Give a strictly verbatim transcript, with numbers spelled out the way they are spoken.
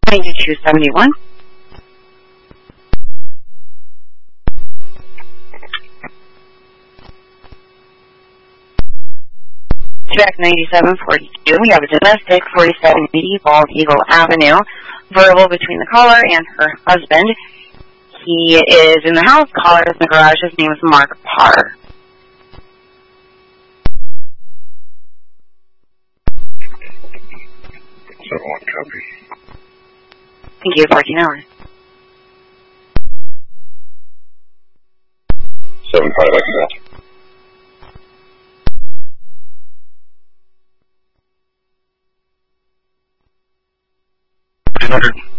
ninety-two seventy-one. Check ninety-seven forty-two. We have a domestic, forty-seven eighty Bald Eagle Avenue. Verbal between the caller and her husband. He is in the house. Caller is in the garage. His name is Mark Parr. seven one copy. Thank you. fourteen hours. seven five, I can go. two hundred.